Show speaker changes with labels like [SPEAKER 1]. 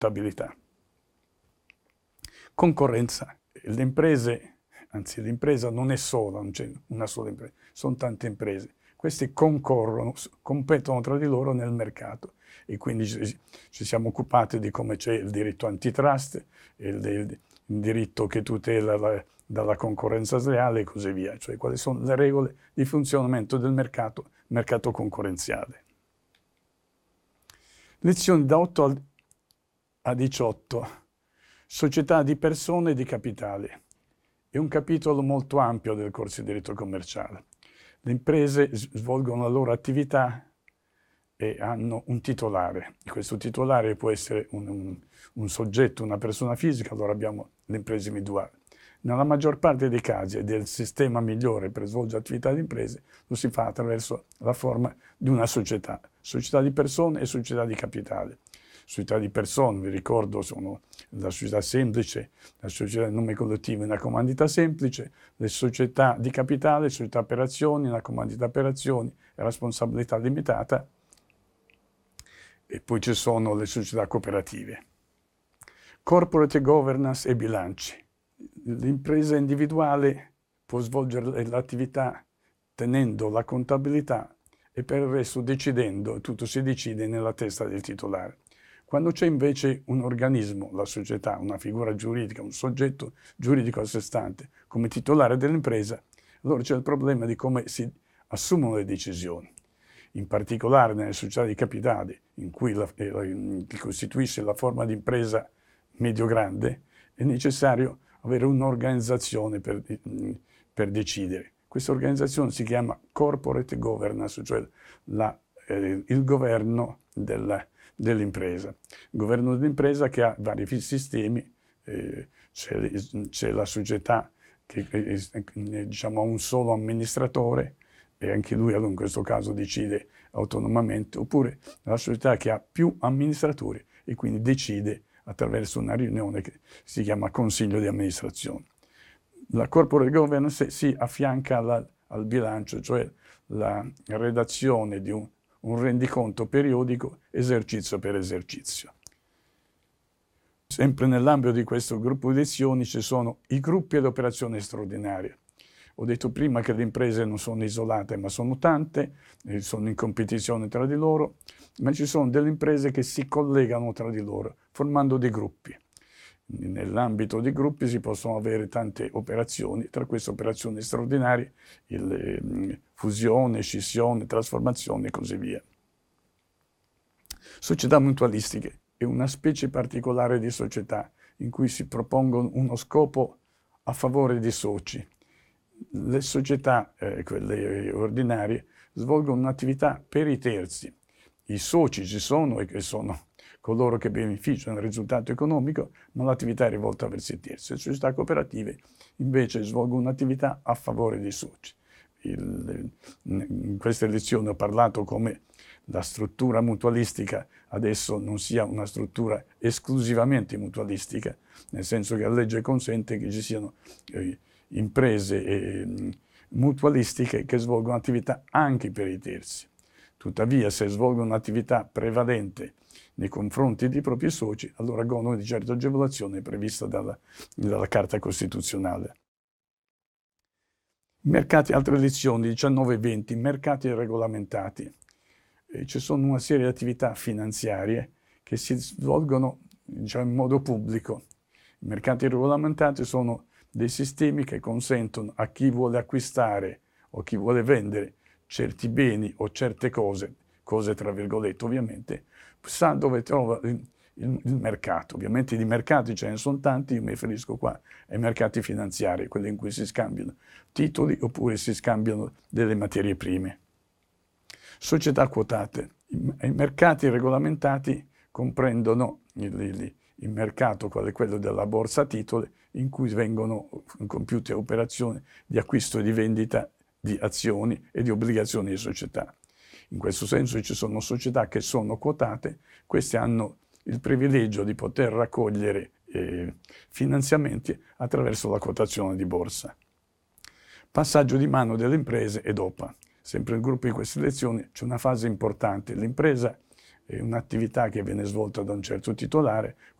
[SPEAKER 1] contabilità. Concorrenza. Le imprese, anzi l'impresa non è sola, non c'è una sola impresa, sono tante imprese. Queste concorrono, competono tra di loro nel mercato e quindi ci siamo occupati di come c'è il diritto antitrust, il diritto che tutela dalla concorrenza sleale e così via, cioè quali sono le regole di funzionamento del mercato concorrenziale. Lezioni da 8 a 18. Società di persone e di capitale. È un capitolo molto ampio del corso di diritto commerciale. Le imprese svolgono la loro attività e hanno un titolare. Questo titolare può essere un soggetto, una persona fisica, allora abbiamo le imprese individuali. Nella maggior parte dei casi, ed è il sistema migliore per svolgere attività di imprese, lo si fa attraverso la forma di una società di persone e società di capitale. Società di persone, vi ricordo, sono la società semplice, la società di nome collettivo e una comandita semplice, le società di capitale, società per azioni, una comandita per azioni e responsabilità limitata, e poi ci sono le società cooperative. Corporate governance e bilanci. L'impresa individuale può svolgere l'attività tenendo la contabilità e per il resto decidendo, tutto si decide nella testa del titolare. Quando c'è invece un organismo, la società, una figura giuridica, un soggetto giuridico a sé stante, come titolare dell'impresa, allora c'è il problema di come si assumono le decisioni. In particolare nelle società di capitale, in cui costituisce la forma di impresa medio-grande, è necessario avere un'organizzazione per decidere. Questa organizzazione si chiama corporate governance, cioè il governo dell'impresa. Il governo dell'impresa che ha vari sistemi, c'è la società che diciamo, ha un solo amministratore e anche lui in questo caso decide autonomamente, oppure la società che ha più amministratori e quindi decide attraverso una riunione che si chiama consiglio di amministrazione. La corporate governance si affianca al bilancio, cioè la redazione di un rendiconto periodico esercizio per esercizio. Sempre nell'ambito di questo gruppo di lezioni ci sono i gruppi e le operazioni straordinarie. Ho detto prima che le imprese non sono isolate, ma sono tante, sono in competizione tra di loro, ma ci sono delle imprese che si collegano tra di loro, formando dei gruppi. Nell'ambito dei gruppi si possono avere tante operazioni, tra queste operazioni straordinarie, fusione, scissione, trasformazione e così via. Società mutualistiche è una specie particolare di società in cui si propongono uno scopo a favore dei soci. Le società, quelle ordinarie, svolgono un'attività per i terzi. I soci ci sono e che sono coloro che beneficiano del risultato economico, ma l'attività è rivolta verso i terzi. Le società cooperative invece svolgono un'attività a favore dei soci. In queste lezioni ho parlato come la struttura mutualistica adesso non sia una struttura esclusivamente mutualistica, nel senso che la legge consente che ci siano imprese mutualistiche che svolgono attività anche per i terzi. Tuttavia, se svolgono un'attività prevalente nei confronti dei propri soci, allora godono di certe agevolazioni previste dalla Carta Costituzionale. Mercati, altre lezioni, 19 e 20, mercati regolamentati. Ci sono una serie di attività finanziarie che si svolgono in modo pubblico. I mercati regolamentati sono dei sistemi che consentono a chi vuole acquistare o chi vuole vendere certi beni o certe cose tra virgolette ovviamente, sa dove trova il mercato. Ovviamente di mercati ce ne sono tanti, io mi riferisco qua ai mercati finanziari, quelli in cui si scambiano titoli oppure si scambiano delle materie prime. Società quotate. I mercati regolamentati comprendono il mercato quale quello della borsa titoli, in cui vengono compiute operazioni di acquisto e di vendita di azioni e di obbligazioni di società. In questo senso ci sono società che sono quotate, queste hanno il privilegio di poter raccogliere finanziamenti attraverso la quotazione di borsa. Passaggio di mano delle imprese ed OPA. Sempre nel gruppo di queste lezioni c'è una fase importante. L'impresa un'attività che viene svolta da un certo titolare,